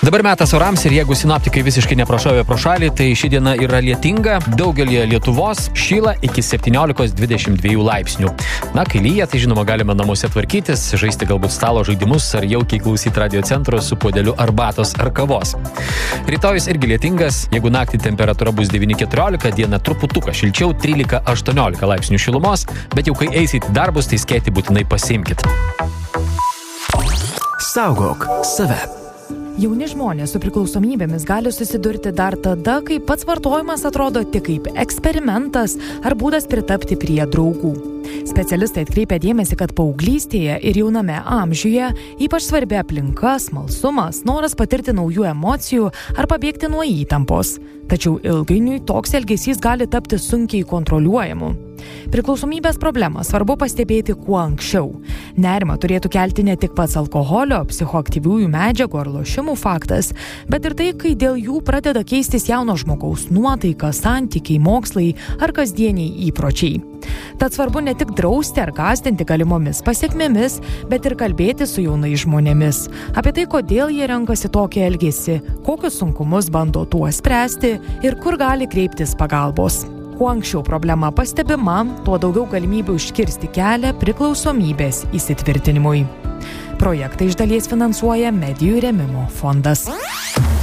Dabar metas orams ir jeigu sinoptikai visiškai neprašovė pro šalį, tai ši diena yra lietinga, daugelį Lietuvos šyla iki 17-22 laipsnių. Na, kai lyja, tai žinoma galime namuose tvarkytis, žaisti galbūt stalo žaidimus ar jaukiai klausyti radio centro su puodeliu arbatos ar kavos. Rytojus irgi lietingas, jeigu naktį temperatūra bus 9-14, diena truputuką šilčiau 13-18 laipsnių šilumos, bet jau kai eisit į darbus, tai skėtį būtinai pasiimkit. Saugok save. Jauni žmonės su priklausomybėmis gali susidurti dar tada, kai pats vartojimas atrodo tik kaip eksperimentas ar būdas pritapti prie draugų. Specialistai atkreipia dėmesį, kad paauglystėje ir jauname amžiuje ypač svarbi aplinka, smalsumas, noras patirti naujų emocijų ar pabėgti nuo įtampos. Tačiau ilgainiui toks elgesys gali tapti sunkiai kontroliuojamu. Priklausomybės problemą svarbu pastebėti kuo anksčiau. Nerimą turėtų kelti ne tik pats alkoholio, psichoaktyviųjų medžiagų ar lošimų faktas, bet ir tai, kai dėl jų pradeda keistis jauno žmogaus nuotaika, santykiai, mokslai ar kasdieniai įpročiai. Tad svarbu ne tik drausti ar gąsdinti galimomis pasekmėmis, bet ir kalbėti su jaunais žmonėmis. Apie tai, kodėl jie renkasi tokį elgesį, kokius sunkumus bando tuo spręsti ir kur gali kreiptis pagalbos. Kuo anksčiau problema pastebima, tuo daugiau galimybių užkirsti kelią priklausomybės įsitvirtinimui. Projektą iš dalies finansuoja Medijų rėmimo fondas.